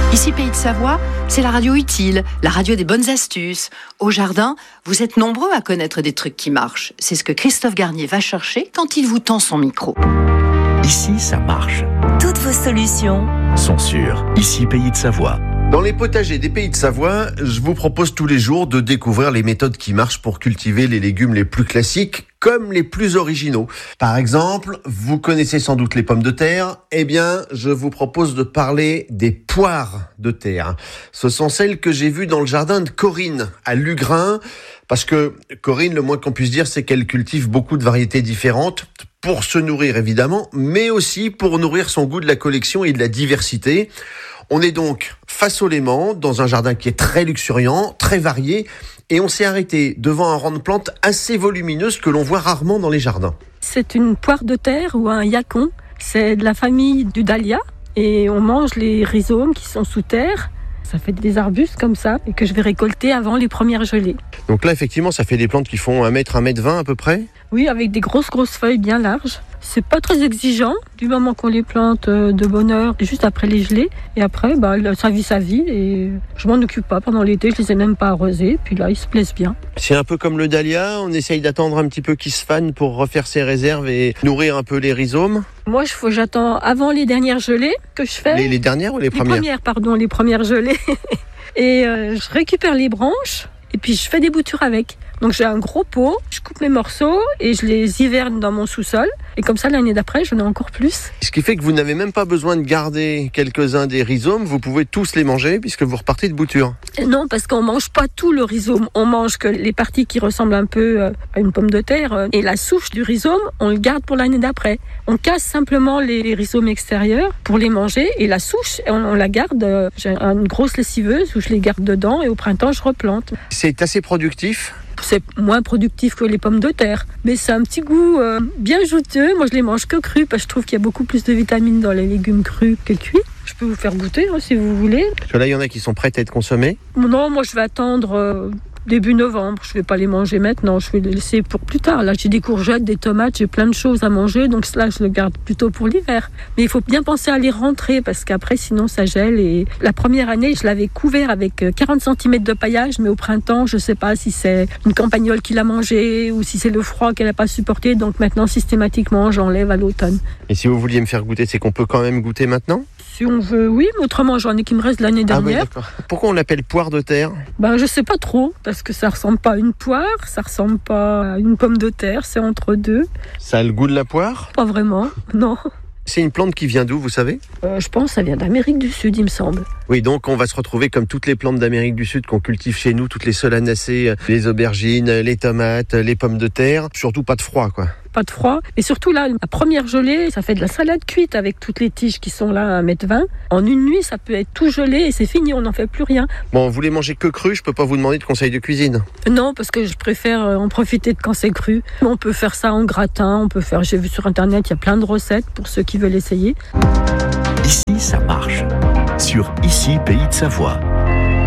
Ici Pays de Savoie, c'est la radio utile, la radio des bonnes astuces. Au jardin, vous êtes nombreux à connaître des trucs qui marchent. C'est ce que Christophe Garnier va chercher quand il vous tend son micro. Ici, ça marche. Toutes vos solutions Sont sur Ici Pays de Savoie. Dans les potagers des Pays de Savoie, je vous propose tous les jours de découvrir les méthodes qui marchent pour cultiver les légumes les plus classiques comme les plus originaux. Par exemple, vous connaissez sans doute les pommes de terre. Eh bien, je vous propose de parler des poires de terre. Ce sont celles que j'ai vues dans le jardin de Corinne, à Lugrin. Parce que Corinne, le moins qu'on puisse dire, c'est qu'elle cultive beaucoup de variétés différentes pour se nourrir évidemment, mais aussi pour nourrir son goût de la collection et de la diversité. On est donc face au Léman, dans un jardin qui est très luxuriant, très varié, et on s'est arrêté devant un rang de plantes assez volumineuse que l'on voit rarement dans les jardins. C'est une poire de terre ou un yacon. C'est de la famille du dahlia et on mange les rhizomes qui sont sous terre. Ça fait des arbustes comme ça et que je vais récolter avant les premières gelées. Donc là, effectivement, ça fait des plantes qui font 1 mètre, 1,20 m à peu près. Oui, avec des grosses feuilles bien larges. C'est pas très exigeant du moment qu'on les plante de bonne heure, juste après les gelées. Et après, ça vit sa vie et je m'en occupe pas pendant l'été. Je les ai même pas arrosés. Puis là, ils se plaisent bien. C'est un peu comme le dahlia. On essaye d'attendre un petit peu qu'il se fane pour refaire ses réserves et nourrir un peu les rhizomes. Moi, j'attends avant les dernières gelées que je fais. Les dernières ou les premières ? Les premières gelées. Et je récupère les branches et puis je fais des boutures avec. Donc j'ai un gros pot, je coupe mes morceaux et je les hiverne dans mon sous-sol. Et comme ça, l'année d'après, j'en ai encore plus. Ce qui fait que vous n'avez même pas besoin de garder quelques-uns des rhizomes. Vous pouvez tous les manger puisque vous repartez de bouture. Non, parce qu'on mange pas tout le rhizome. On mange que les parties qui ressemblent un peu à une pomme de terre. Et la souche du rhizome, on le garde pour l'année d'après. On casse simplement les rhizomes extérieurs pour les manger. Et la souche, on la garde. J'ai une grosse lessiveuse où je les garde dedans. Et au printemps, je replante. C'est assez productif. C'est moins productif que les pommes de terre, mais c'est un petit goût bien juteux. Moi, je les mange que crus parce que je trouve qu'il y a beaucoup plus de vitamines dans les légumes crus que cuits. Je peux vous faire goûter si vous voulez. Parce que là, il y en a qui sont prêtes à être consommées. Non, moi, je vais attendre début novembre. Je ne vais pas les manger maintenant. Je vais les laisser pour plus tard. Là, j'ai des courgettes, des tomates, j'ai plein de choses à manger. Donc là, je le garde plutôt pour l'hiver. Mais il faut bien penser à les rentrer parce qu'après, sinon, ça gèle. Et la première année, je l'avais couvert avec 40 cm de paillage. Mais au printemps, je ne sais pas si c'est une campagnole qui l'a mangé ou si c'est le froid qu'elle n'a pas supporté. Donc maintenant, systématiquement, j'enlève à l'autonne. Et si vous vouliez me faire goûter, c'est qu'on peut quand même goûter maintenant ? Si on veut, oui. Mais autrement, j'en ai qui me restent de l'année dernière. Ah oui, d'accord. Pourquoi on l'appelle poire de terre ? Je sais pas trop, parce que ça ressemble pas à une poire, ça ressemble pas à une pomme de terre, c'est entre deux. Ça a le goût de la poire ? Pas vraiment, non. C'est une plante qui vient d'où, vous savez ? Je pense que ça vient d'Amérique du Sud, il me semble. Oui, donc on va se retrouver comme toutes les plantes d'Amérique du Sud qu'on cultive chez nous, toutes les solanacées, les aubergines, les tomates, les pommes de terre. Surtout pas de froid, quoi. Pas de froid. Et surtout là, la première gelée, ça fait de la salade cuite avec toutes les tiges qui sont là à 1,20 m. En une nuit, ça peut être tout gelé et c'est fini, on n'en fait plus rien. Bon, vous les mangez que cru, je peux pas vous demander de conseils de cuisine. Non, parce que je préfère en profiter de quand c'est cru. On peut faire ça en gratin, j'ai vu sur internet, il y a plein de recettes pour ceux qui veulent essayer. Ici, ça marche. Sur Ici Pays de Savoie.